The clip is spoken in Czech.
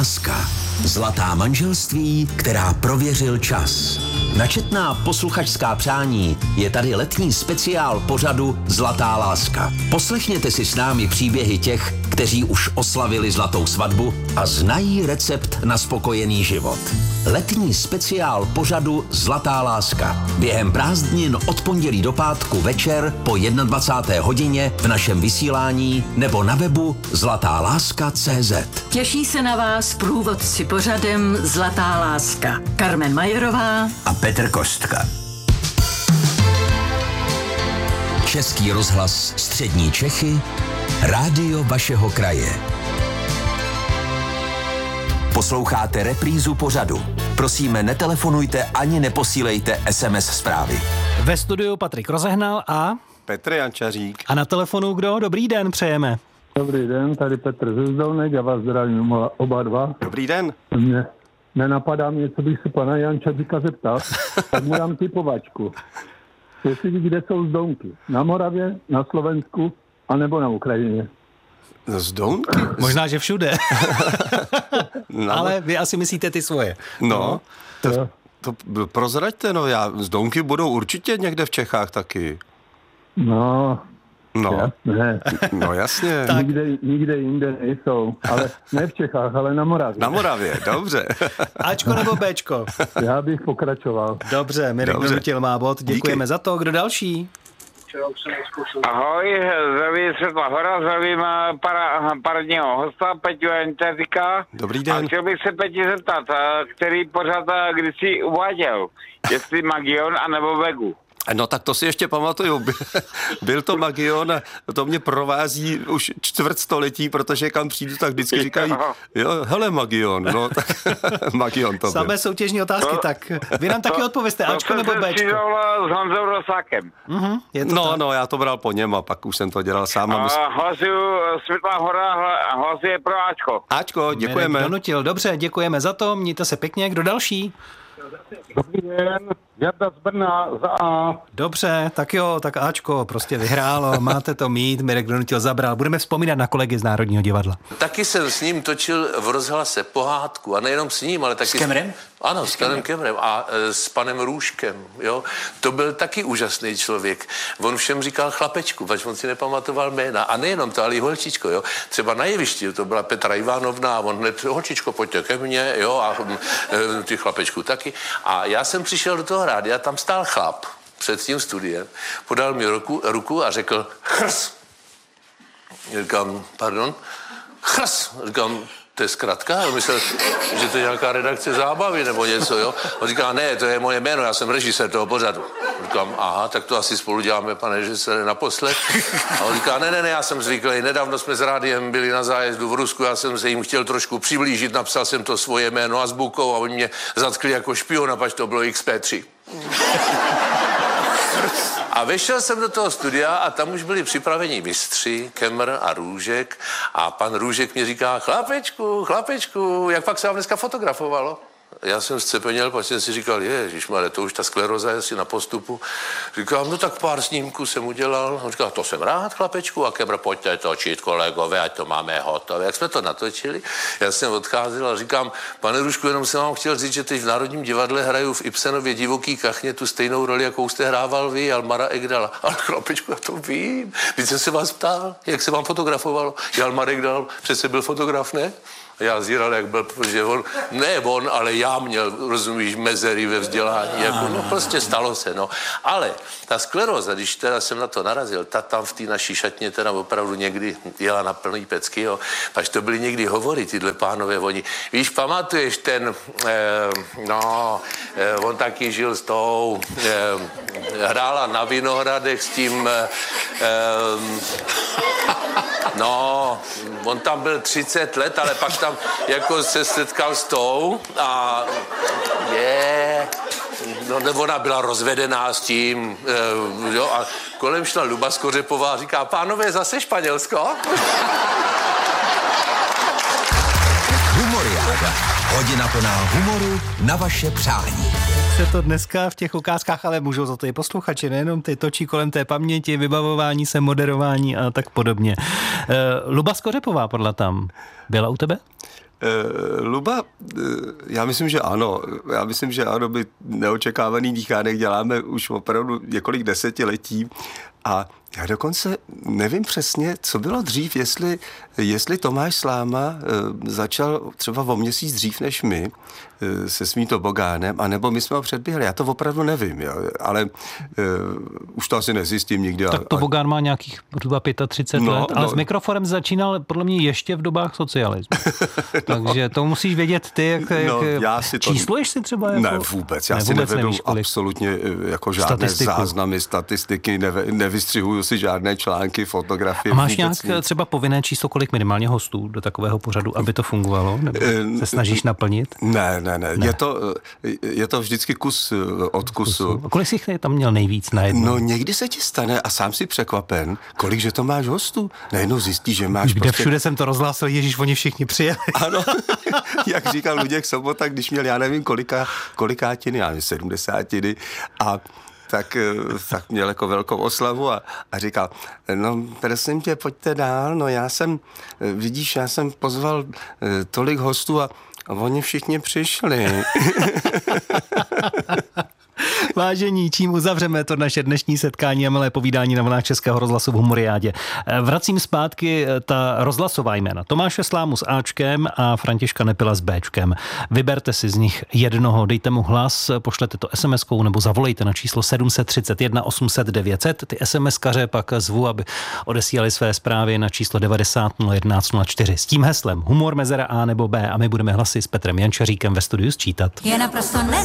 láska. Zlatá manželství, která prověřil čas. Načetná posluchačská přání je tady letní speciál pořadu Zlatá láska. Poslechněte si s námi příběhy těch, kteří už oslavili zlatou svatbu a znají recept na spokojený život. Letní speciál pořadu Zlatá láska. Během prázdnin od pondělí do pátku večer po 21. hodině v našem vysílání nebo na webu zlatáláska.cz. Těší se na vás průvodci pořadem Zlatá láska. Carmen Majerová a Petr Kostka. Český rozhlas Střední Čechy, rádio vašeho kraje. Posloucháte reprízu pořadu. Prosíme, netelefonujte ani neposílejte SMS zprávy. Ve studiu Patrik Rozehnal a Petr Jančařík. A na telefonu kdo? Dobrý den, přejeme. Dobrý den, tady Petr ze Zdolnek, já vás zdravím oba dva. Dobrý den. Nenapadá mě, co bych se pana Jančaříka zeptal, tak mu dám typovačku. Jestli ví, kde jsou Zdonky. Na Moravě, na Slovensku, anebo na Ukrajině. Zdonky? Možná, že všude. No. Ale vy asi myslíte ty svoje. No. To prozraďte, Zdonky budou určitě někde v Čechách taky. No. Jasně. No jasně. Nikde jinde nejsou, ale ne v Čechách, ale na Moravě. Na Moravě, dobře. Ačko nebo Bčko? Já bych pokračoval. Dobře, Mirek Donutil má bod, děkujeme Díky. Za to. Kdo další? Ahoj, zdravím Světla Hora, zdravím paradního hosta Peťu Jančaříka. Dobrý den. A chtěl bych se Peti zeptat, který pořád kdysi uváděl, jestli Magion anebo Vegu. No tak to si ještě pamatuju. Byl to Magion a to mě provází už čtvrtstoletí, protože kam přijdu, tak vždycky říkají, hele Magion, no tak Magion to byl. Samé soutěžní otázky, tak vy nám taky odpověste, Ačko nebo Bčko? To s Honzou Rosákem. No, já to bral po něm a pak už jsem to dělal sám. Hlasuju Světlá Hora, hlasuje pro Ačko. Ačko, děkujeme. Mirek Donutil, dobře, děkujeme za to, mějte se pěkně. Kdo další? Dobrý den, Jarda z Brna za A. Dobře, tak jo, tak Ačko prostě vyhrálo, máte to mít, Mirek Donutil zabral. Budeme vzpomínat na kolegy z Národního divadla. Taky jsem s ním točil v rozhlase pohádku a nejenom s ním, ale taky... S Kemrem? Ano, s panem Kemrem a s panem Růžkem, jo. To byl taky úžasný člověk. On všem říkal chlapečku, pač on si nepamatoval jména. A nejenom to, ale i holčičko, jo. Třeba na jevišti, to byla Petra Ivanovna a on hned, holčičko, pojďte ke mně, jo, a ty chlapečku taky. A já jsem přišel do toho rádia, tam stál chlap před tím studiem, podal mi ruku a řekl chrs. Říkám, pardon? Chrs. Říkám, to je zkratka? Já myslel, že to je nějaká redakce zábavy nebo něco, jo? On říká, ne, to je moje jméno, já jsem režisér toho pořadu. Říkám, aha, tak to asi spolu děláme, pane režisére, naposled. A on říká, ne, já jsem zvyklý, nedávno jsme s rádiem byli na zájezdu v Rusku, já jsem se jim chtěl trošku přiblížit, napsal jsem to svoje jméno azbukou a oni mě zatkli jako špiona, pač to bylo XP3. A vešel jsem do toho studia a tam už byli připraveni mistři, Kemr a Růžek. A pan Růžek mi říká, chlapečku, jak pak se vám dneska fotografovalo? Já jsem zcepenil, pak jsem si říkal, ježišmarja, to už ta skleroza je asi na postupu. Říkám, no tak pár snímků jsem udělal. On říkal, to jsem rád, chlapečku, a Kemr, pojďte točit, kolegové, ať to máme hotové. Jak jsme to natočili, já jsem odcházel a říkám, pane Růžku, jenom jsem vám chtěl říct, že teď v Národním divadle hraju v Ibsenově Divoký kachně tu stejnou roli, jakou jste hrával vy, Jalmara Ekdala. Ale chlapečku, já to vím. Víc jsem se vás ptal, jak se vám fotografovalo. Jalmar Ekdal přece byl fotograf, ne? Já zíral, jak byl, protože on, ale já měl, rozumíš, mezery ve vzdělání, jako, no prostě stalo se, no. Ale ta skleróza, když teda jsem na to narazil, ta tam v té naší šatně teda opravdu někdy jela na plný pecky, jo. Až to byly někdy hovory, tyhle pánové, oni, víš, pamatuješ ten, on taky žil s tou, hrála na Vinohradech s tím, on tam byl 30 let, ale pak tam jako se setkal s tou a ona byla rozvedená s tím, a kolem šla Luba Skořepová a říká, pánové, zase Španělsko? Humoriáda. Hodina plná humoru na vaše přání. Se to dneska v těch ukázkách, ale můžou za to i posluchači, nejenom ty točí kolem té paměti, vybavování se, moderování a tak podobně. Luba Skořepová podle tam byla u tebe? Luba, já myslím, že ano. My neočekávaný dýchánek děláme už opravdu několik desetiletí a já dokonce nevím přesně, co bylo dřív, jestli Tomáš Sláma začal třeba o měsíc dřív než my se svým tobogánem, anebo my jsme ho předběhli. Já to opravdu nevím, jo, ale už to asi nezjistím nikdy. Tak tobogán má nějakých zhruba 35 let, ale s mikrofonem začínal podle mě ještě v dobách socialismu. Takže to musíš vědět ty, čísluješ si třeba? Ne, vůbec. Já si nevedu absolutně jako žádné záznamy, statistiky, nevystřihuju si žádné články, fotografie. A máš nějak třeba povinné číslo, kolik minimálně hostů do takového pořadu, aby to fungovalo? Nebo se snažíš naplnit? Ne. Je to vždycky kus od kusu. A kolik jsi tam měl nejvíc najednou? No někdy se ti stane a sám si překvapen, kolik že to máš hostů. Najednou zjistíš, že máš Kde všude jsem to rozhlásil, Ježíš, oni všichni přijeli. Ano, jak říkal Luděk Sobota, když měl, já nevím kolikátiny, já nevím, 70 a tak měl jako velkou oslavu a říkal, no prosím tě, pojďte dál, no já jsem pozval tolik hostů a oni všichni přišli. Vážení, čím uzavřeme to naše dnešní setkání a milé povídání na vlnách Českého rozhlasu v Humoriádě. Vracím zpátky ta rozhlasová jména. Tomáše Slámu s Ačkem a Františka Nepila s Bčkem. Vyberte si z nich jednoho, dejte mu hlas, pošlete to SMS-kou nebo zavolejte na číslo 731 800 900. Ty SMS-kaře pak zvu, aby odesílali své zprávy na číslo 90 011 04 s tím heslem humor mezera A nebo B a my budeme hlasy s Petrem Jančaříkem ve studiu sčítat. Je naprosto